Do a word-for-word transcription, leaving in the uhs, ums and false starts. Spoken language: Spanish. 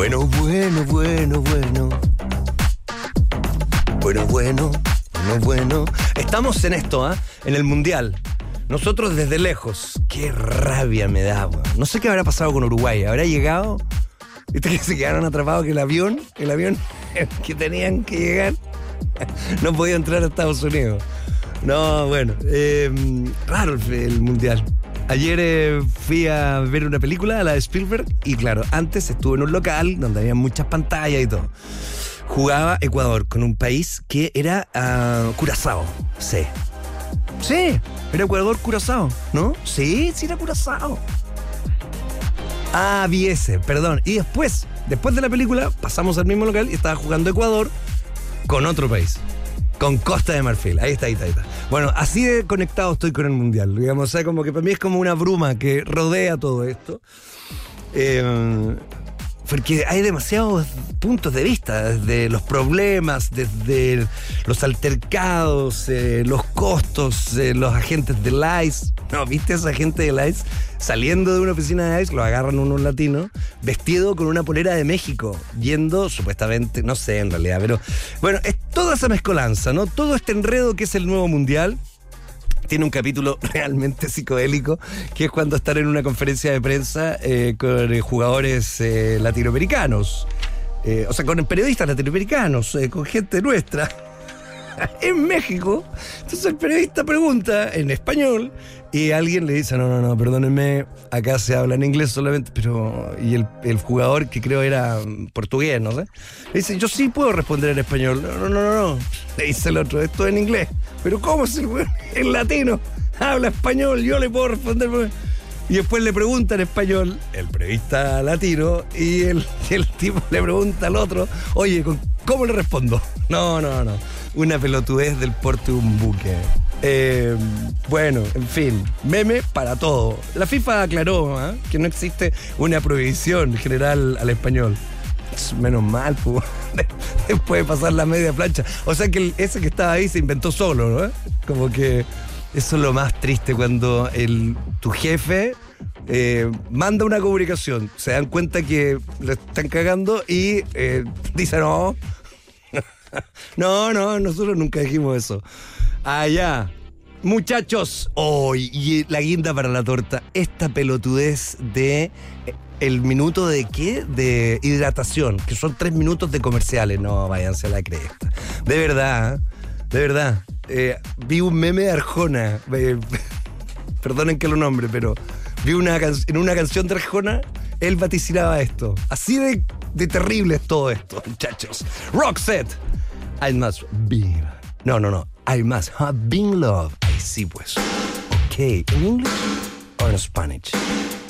Bueno, bueno, bueno, bueno. Bueno, bueno, bueno, bueno. Estamos en esto, ¿ah? ¿eh? En el Mundial. Nosotros desde lejos. Qué rabia me da, weón. No sé qué habrá pasado con Uruguay. ¿Habrá llegado? ¿Viste que se quedaron atrapados que el avión, el avión que tenían que llegar no podía entrar a Estados Unidos? No, bueno. Eh, raro el, el Mundial. Ayer eh, fui a ver una película, la de Spielberg, y claro, antes estuve en un local donde había muchas pantallas y todo. Jugaba Ecuador con un país que era uh, Curazao. Sí. Sí, era Ecuador Curazao, ¿no? Sí, sí era Curazao. Ah, vi ese, perdón. Y después, después de la película, pasamos al mismo local y estaba jugando Ecuador con otro país. Con Costa de Marfil. Ahí está, ahí está, ahí está. Bueno, así de conectado estoy con el Mundial. Digamos, o sea, como que para mí es como una bruma que rodea todo esto. Eh, porque hay demasiados puntos de vista, desde los problemas, desde los altercados, eh, los costos, eh, los agentes del I C E. No, ¿viste a ese agente del I C E? Saliendo de una oficina de I C E, lo agarran unos latinos, vestido con una polera de México, yendo, supuestamente, no sé en realidad, pero bueno, es toda esa mezcolanza, ¿no? Todo este enredo que es el nuevo Mundial. Tiene un capítulo realmente psicodélico, que es cuando están en una conferencia de prensa eh, con eh, jugadores eh, latinoamericanos, eh, o sea, con periodistas latinoamericanos, eh, con gente nuestra, en México. Entonces el periodista pregunta en español y alguien le dice, no, no, no, perdónenme, acá se habla en inglés solamente, pero... Y el, el jugador, que creo era portugués, no sé, le dice, yo sí puedo responder en español. No, no, no, no, no. Le dice el otro, esto es en inglés. Pero ¿cómo si el, el latino habla español? Yo le puedo responder. Y después le pregunta en español, el periodista latino, y el, el tipo le pregunta al otro, oye, ¿cómo le respondo? No, no, no. Una pelotudez del porte de un buque. Eh, bueno, en fin, meme para todo. La FIFA aclaró ¿eh? que no existe una prohibición general al español. Menos mal, pues. Después de pasar la media plancha. O sea que el, ese que estaba ahí se inventó solo, ¿no? Como que eso es lo más triste cuando el, tu jefe eh, manda una comunicación, se dan cuenta que le están cagando y eh, dice no. No, no, nosotros nunca dijimos eso. Allá. Muchachos, hoy oh, y la guinda para la torta, esta pelotudez de el minuto de qué, de hidratación, que son tres minutos de comerciales. No, váyanse a la cresta. De verdad, de verdad. Eh, vi un meme de Arjona. Eh, perdonen que lo nombre, pero vi una can- en una canción de Arjona, él vaticinaba esto. Así de, de terrible es todo esto, muchachos. Roxette, I must be. No, no, no. I must have been loved. Ahí sí, pues. Ok, ¿en inglés o en Spanish?